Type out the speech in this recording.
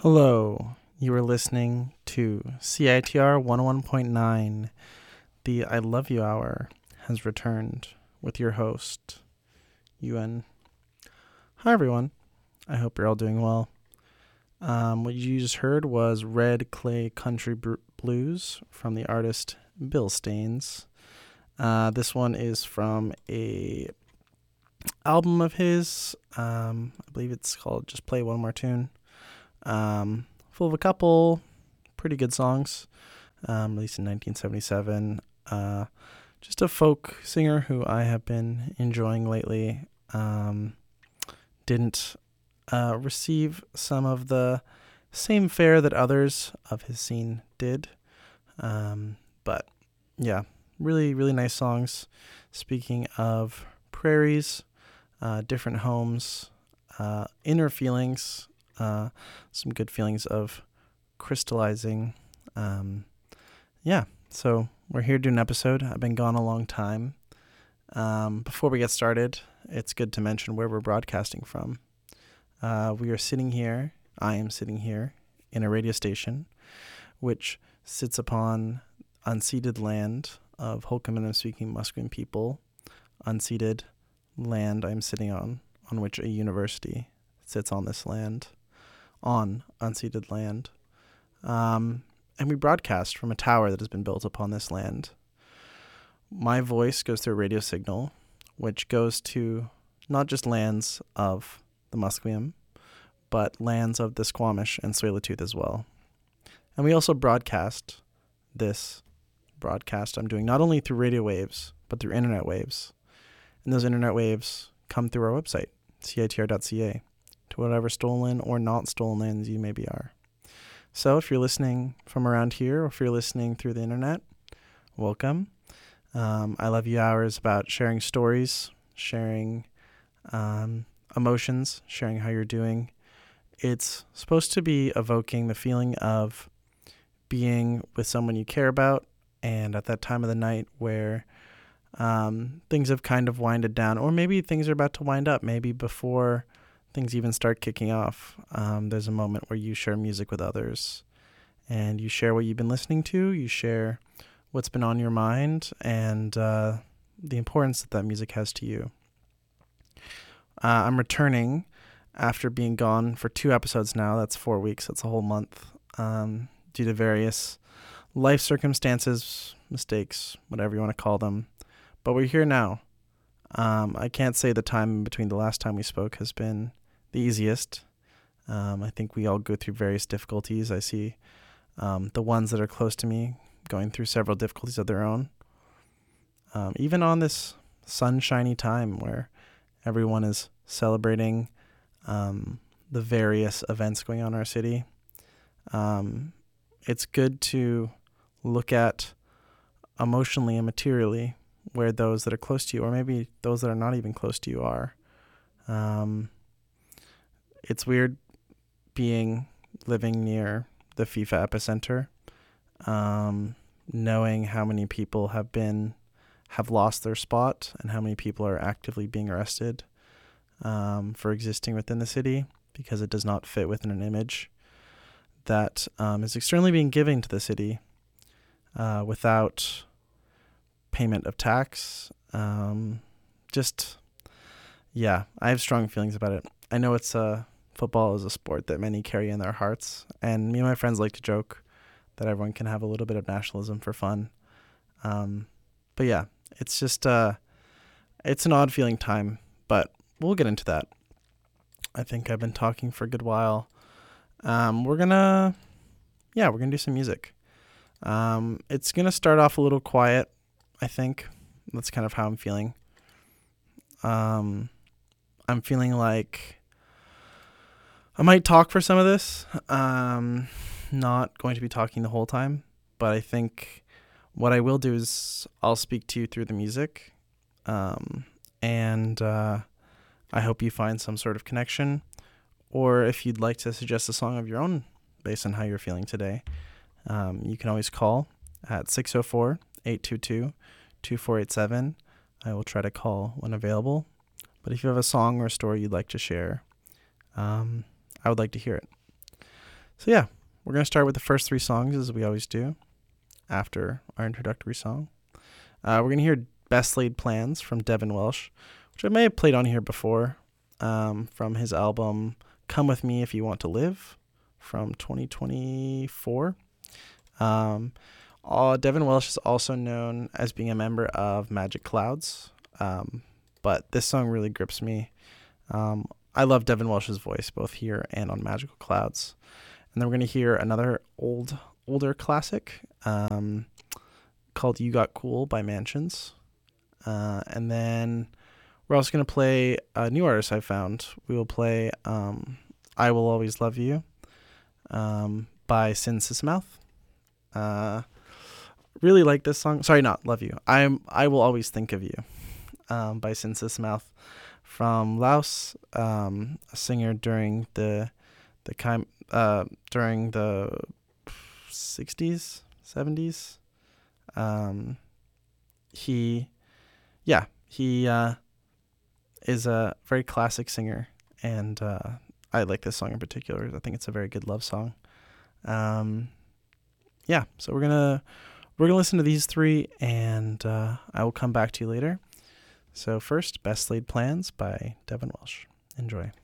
Hello, you are listening to CITR 101.9. The I Love You Hour has returned with your host, Yuen. Hi, everyone. I hope you're all doing well. What you just heard was Red Clay Country Blues from the artist Bill Staines. This one is from a album of his. I believe it's called Just Play One More Tune. Full of a couple pretty good songs, released in 1977. Just a folk singer who I have been enjoying lately. Didn't receive some of the same fare that others of his scene did. But yeah, really, really nice songs. Speaking of prairies, different homes, inner feelings, some good feelings of crystallizing. So we're here to do an episode. I've been gone a long time. Before we get started, it's good to mention where we're broadcasting from. We are sitting here, I am sitting here, in a radio station, which sits upon unceded land of Holcomb-speaking Musqueam people, unceded land I'm sitting on which a university sits on this land. On unceded land. And we broadcast from a tower that has been built upon this land. My voice goes through a radio signal, which goes to not just lands of the Musqueam, but lands of the Squamish and Tsleil-Waututh as well. And we also broadcast this broadcast I'm doing not only through radio waves, but through internet waves. And those internet waves come through our website, citr.ca. to whatever stolen or not stolen lands you maybe are. So if you're listening from around here, or if you're listening through the internet, welcome. I Love You Hour is about sharing stories, sharing emotions, sharing how you're doing. It's supposed to be evoking the feeling of being with someone you care about, and at that time of the night where things have kind of winded down, or maybe things are about to wind up, maybe before things even start kicking off. There's a moment where you share music with others, and you share what you've been listening to, you share what's been on your mind, and the importance that music has to you. I'm returning after being gone for 2 episodes now. That's 4 weeks. That's a whole month, due to various life circumstances, mistakes, whatever you want to call them. But we're here now. I can't say the time between the last time we spoke has been the easiest. I think we all go through various difficulties. I see the ones that are close to me going through several difficulties of their own. Even on this sunshiny time where everyone is celebrating the various events going on in our city, it's good to look at emotionally and materially where those that are close to you, or maybe those that are not even close to you, are. It's weird living near the FIFA epicenter, knowing how many people have lost their spot and how many people are actively being arrested for existing within the city because it does not fit within an image that is externally being given to the city without payment of tax. I have strong feelings about it. I know football is a sport that many carry in their hearts, and me and my friends like to joke that everyone can have a little bit of nationalism for fun. But yeah, it's just it's an odd feeling time, but we'll get into that. I think I've been talking for a good while. We're gonna do some music. It's gonna start off a little quiet, I think. That's kind of how I'm feeling. I'm feeling like I might talk for some of this. Not going to be talking the whole time, but I think what I will do is I'll speak to you through the music. And I hope you find some sort of connection, or if you'd like to suggest a song of your own based on how you're feeling today, you can always call at 604-822-2487. I will try to call when available. But if you have a song or a story you'd like to share, I would like to hear it. So yeah, we're going to start with the first three songs as we always do after our introductory song. We're going to hear Best Laid Plans from Devin Welsh, which I may have played on here before, from his album Come With Me If You Want to Live from 2024. Devin Welsh is also known as being a member of Magic Clouds, but this song really grips me. I love Devin Welsh's voice, both here and on Magical Clouds. And then we're going to hear another older classic called You Got Cool by Mansions. And then we're also going to play a new artist I found. We will play I Will Always Love You by Sin Sismouth. Really like this song. Sorry, not Love You. I Will Always Think of You by Sin Sismouth from Laos, a singer during the 60s, 70s. He is a very classic singer, and I like this song in particular. I think it's a very good love song. So we're gonna listen to these three, and I will come back to you later. So first, Best Laid Plans by Devin Welsh. Enjoy.